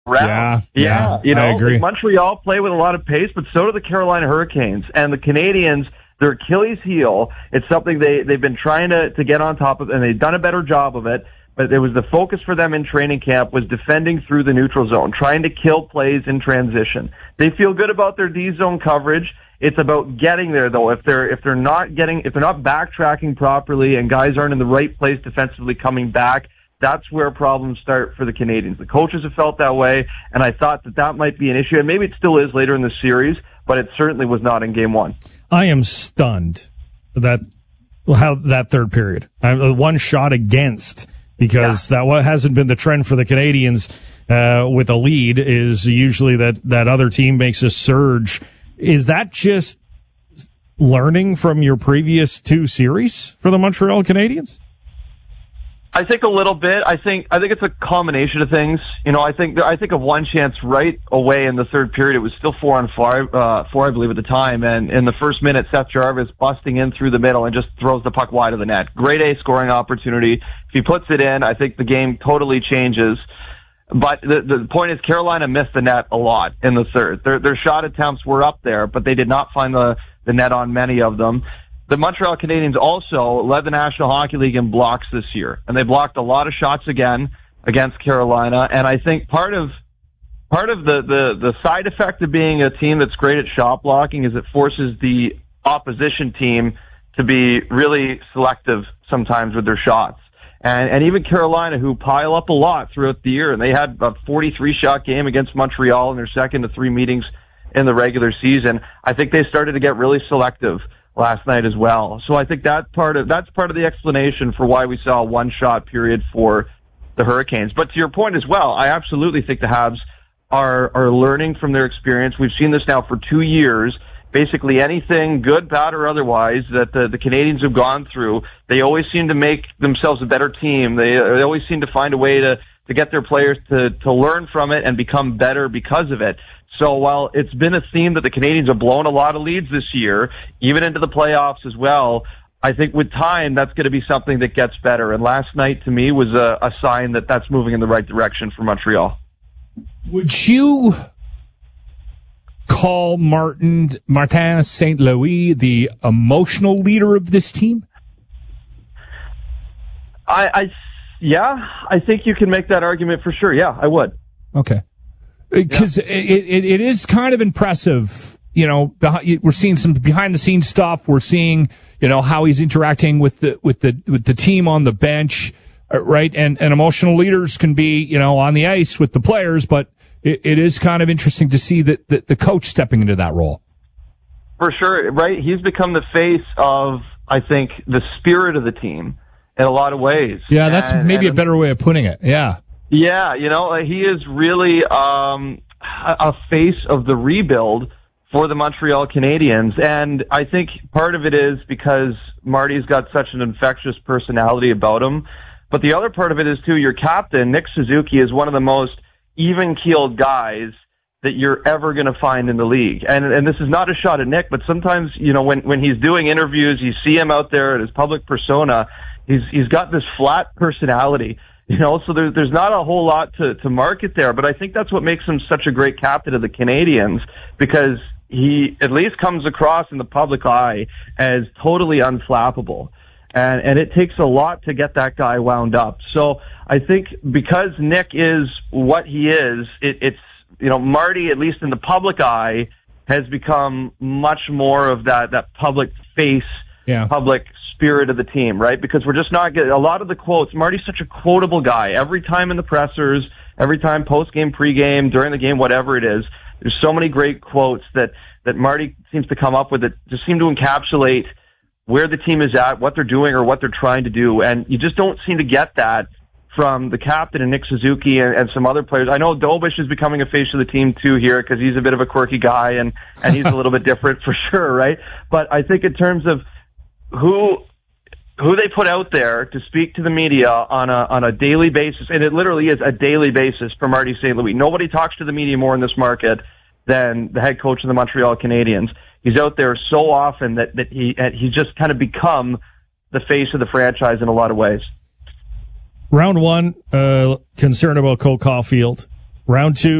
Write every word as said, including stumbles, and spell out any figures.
round. Yeah, yeah, yeah, you know, I agree. Montreal play with a lot of pace, but so do the Carolina Hurricanes. And the Canadians, their Achilles heel, it's something they, they've been trying to, to get on top of, and they've done a better job of it. But it was the focus for them in training camp was defending through the neutral zone, trying to kill plays in transition. They feel good about their D zone coverage. It's about getting there, though. If they're if they're not getting if they're not backtracking properly and guys aren't in the right place defensively coming back, that's where problems start for the Canadians. The coaches have felt that way, and I thought that that might be an issue, and maybe it still is later in the series, but it certainly was not in Game One. I am stunned that how that third period, uh, one shot against. Because yeah. that hasn't been the trend for the Canadians uh, with a lead, is usually that, that other team makes a surge. Is that just learning from your previous two series for the Montreal Canadiens? I think a little bit. I think I think it's a combination of things. You know, I think I think of one chance right away in the third period. It was still four on five, uh, four, I believe, at the time. And in the first minute, Seth Jarvis busting in through the middle and just throws the puck wide of the net. Grade A scoring opportunity. If he puts it in, I think the game totally changes. But the, the point is, Carolina missed the net a lot in the third. Their, their shot attempts were up there, but they did not find the, the net on many of them. The Montreal Canadiens also led the National Hockey League in blocks this year, and they blocked a lot of shots again against Carolina. And I think part of part of the, the, the side effect of being a team that's great at shot blocking is it forces the opposition team to be really selective sometimes with their shots. And, and even Carolina, who pile up a lot throughout the year, and they had a forty-three shot game against Montreal in their second of three meetings in the regular season. I think they started to get really selective last night as well. So I think that part of that's part of the explanation for why we saw a one shot period for the Hurricanes. But to your point as well, I absolutely think the Habs are are learning from their experience. We've seen this now for two years. Basically anything, good, bad, or otherwise, that the, the Canadians have gone through, they always seem to make themselves a better team. They, they always seem to find a way to, to get their players to, to learn from it and become better because of it. So while it's been a theme that the Canadians have blown a lot of leads this year, even into the playoffs as well, I think with time that's going to be something that gets better. And last night to me was a, a sign that that's moving in the right direction for Montreal. Would you call Martin Martin Saint Louis the emotional leader of this team? I, I yeah, I think you can make that argument for sure. Yeah, I would. Okay. Because yeah. it, it it is kind of impressive, you know. We're seeing some behind the scenes stuff. We're seeing, you know, how he's interacting with the with the with the team on the bench, right? And and emotional leaders can be, you know, on the ice with the players, but it, it is kind of interesting to see that the, the coach stepping into that role. For sure, right? He's become the face of, I think, the spirit of the team in a lot of ways. Yeah, that's and, maybe and, a better way of putting it. Yeah. Yeah, you know, he is really um, a face of the rebuild for the Montreal Canadiens, and I think part of it is because Marty's got such an infectious personality about him, but the other part of it is, too, your captain, Nick Suzuki, is one of the most even-keeled guys that you're ever going to find in the league. And and this is not a shot at Nick, but sometimes, you know, when, when he's doing interviews, you see him out there at his public persona, he's he's got this flat personality. You know, so there, there's not a whole lot to, to market there, but I think that's what makes him such a great captain of the Canadians, because he at least comes across in the public eye as totally unflappable. And, and it takes a lot to get that guy wound up. So I think because Nick is what he is, it, it's, you know, Marty, at least in the public eye, has become much more of that, that public face, yeah. public spirit of the team, right? Because we're just not getting a lot of the quotes. Marty's such a quotable guy. Every time in the pressers, every time post-game, pre-game, during the game, whatever it is, there's so many great quotes that, that Marty seems to come up with that just seem to encapsulate where the team is at, what they're doing, or what they're trying to do. And you just don't seem to get that from the captain and Nick Suzuki and, and some other players. I know Dobish is becoming a face of the team too here because he's a bit of a quirky guy and, and he's a little bit different for sure, right? But I think in terms of who who they put out there to speak to the media on a on a daily basis, and it literally is a daily basis for Marty Saint Louis. Nobody talks to the media more in this market than the head coach of the Montreal Canadiens. He's out there so often that, that he he's just kind of become the face of the franchise in a lot of ways. Round one, uh, concern about Cole Caulfield. Round two.